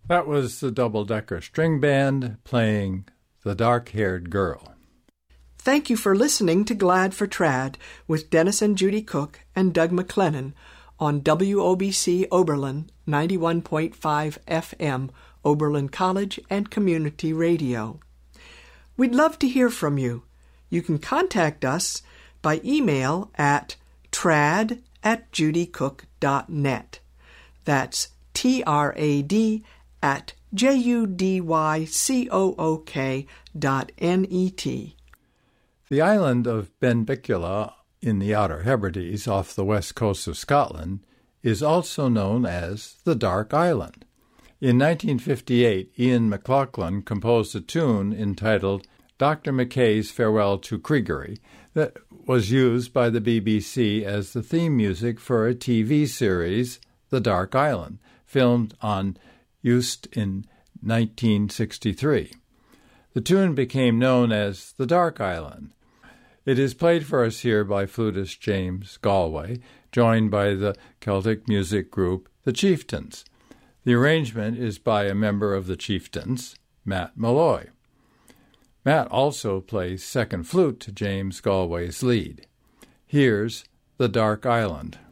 That was the Double-Decker String Band playing The Dark-Haired Girl. Thank you for listening to Glad for Trad with Dennis and Judy Cook and Doug McLennan on WOBC Oberlin 91.5 FM, Oberlin College and Community Radio. We'd love to hear from you. You can contact us by email at trad@judycook.net. That's trad@judycook.net. The island of Benbecula in the Outer Hebrides off the west coast of Scotland is also known as the Dark Island. In 1958, Ian McLaughlin composed a tune entitled Dr. McKay's Farewell to Creegery that was used by the BBC as the theme music for a TV series, The Dark Island, filmed on Uist in 1963. The tune became known as The Dark Island. It is played for us here by flutist James Galway, joined by the Celtic music group The Chieftains. The arrangement is by a member of the Chieftains, Matt Malloy. Matt also plays second flute to James Galway's lead. Here's The Dark Island.